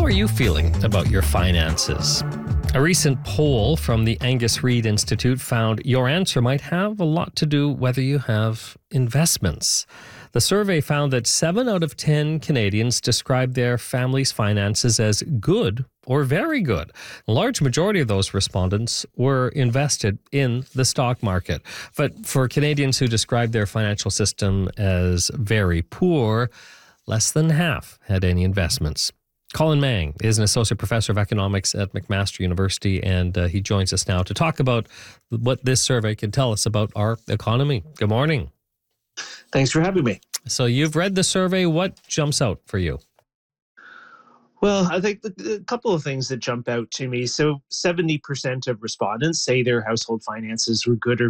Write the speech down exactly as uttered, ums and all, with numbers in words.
are you feeling about your finances? A recent poll from the Angus Reid Institute found your answer might have a lot to do whether you have investments. The survey found that seven out of ten Canadians describe their family's finances as good or very good. A large majority of those respondents were invested in the stock market. But for Canadians who describe their financial system as very poor, less than half had any investments. Colin Mang is an associate professor of economics at McMaster University, and uh, he joins us now to talk about what this survey can tell us about our economy. Good morning. Thanks for having me. So you've read the survey. What jumps out for you? Well, I think a couple of things that jump out to me. So seventy percent of respondents say their household finances were good or